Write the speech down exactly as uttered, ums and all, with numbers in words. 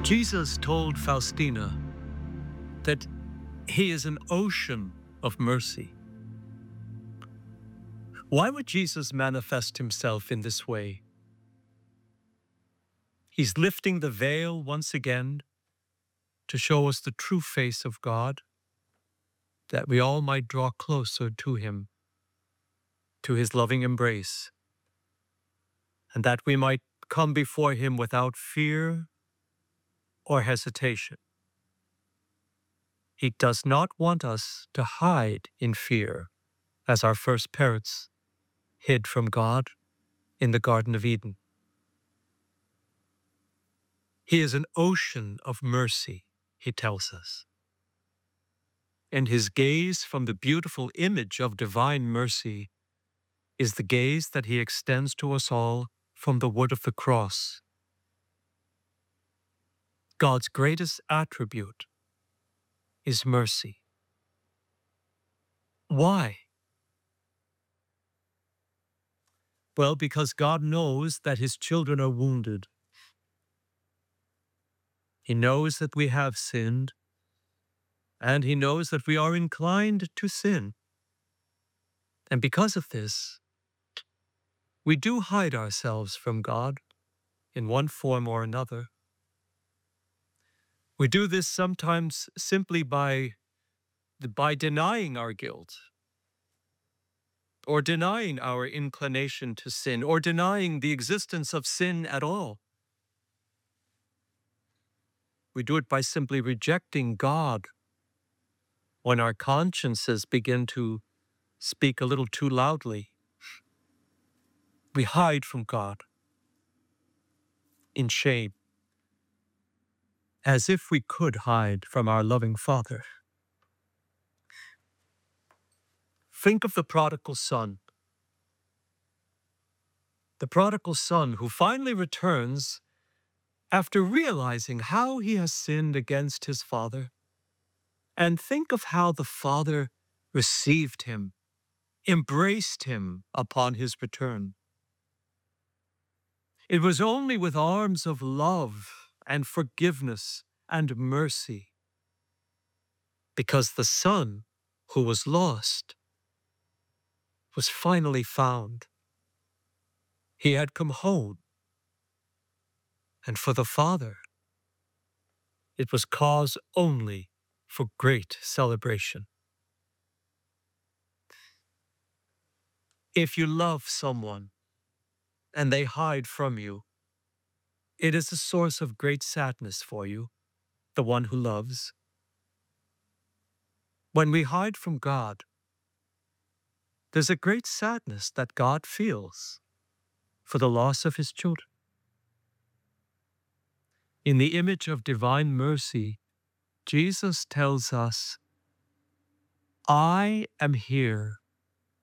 Jesus told Faustina that he is an ocean of mercy. Why would Jesus manifest himself in this way? He's lifting the veil once again to show us the true face of God, that we all might draw closer to him, to his loving embrace, and that we might come before him without fear or hesitation. He does not want us to hide in fear, as our first parents hid from God in the Garden of Eden. He is an ocean of mercy, he tells us. And his gaze from the beautiful image of divine mercy is the gaze that he extends to us all from the wood of the cross. God's greatest attribute is mercy. Why? Well, because God knows that his children are wounded. He knows that we have sinned, and he knows that we are inclined to sin. And because of this, we do hide ourselves from God in one form or another. We do this sometimes simply by, by denying our guilt, or denying our inclination to sin, or denying the existence of sin at all. We do it by simply rejecting God when our consciences begin to speak a little too loudly. We hide from God in shame, as if we could hide from our loving Father. Think of the prodigal son. The prodigal son who finally returns after realizing how he has sinned against his father. And think of how the father received him, embraced him upon his return. It was only with arms of love and forgiveness and mercy, because the son who was lost was finally found. He had come home, and for the father, it was cause only for great celebration. If you love someone and they hide from you, it is a source of great sadness for you, the one who loves. When we hide from God, there's a great sadness that God feels for the loss of his children. In the image of divine mercy, Jesus tells us, I am here